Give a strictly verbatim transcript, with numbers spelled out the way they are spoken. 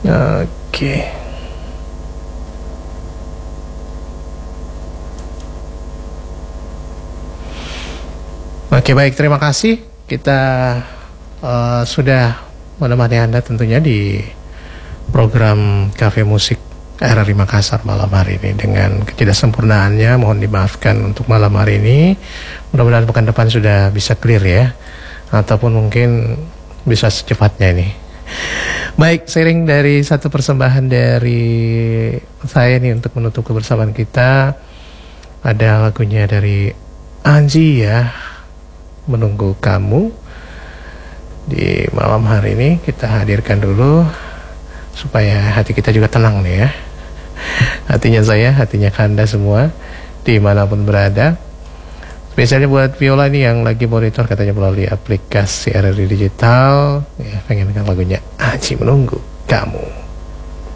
Oke. Oke, baik, terima kasih. Kita uh, sudah menemani Anda tentunya di program Cafe Musik R R I Makassar malam hari ini. Dengan ketidaksempurnaannya mohon dimaafkan untuk malam hari ini. Mudah-mudahan pekan depan sudah bisa clear ya, ataupun mungkin bisa secepatnya ini. Baik, seiring dari satu persembahan dari saya nih untuk menutup kebersamaan kita, ada lagunya dari Anji ya, Menunggu Kamu. Di malam hari ini kita hadirkan dulu supaya hati kita juga tenang nih ya. Hatinya saya, hatinya Kanda semua dimanapun berada. Spesialnya buat Viola nih yang lagi monitor katanya melalui aplikasi R R I Digital ya, pengen dengar lagunya Anji Menunggu Kamu.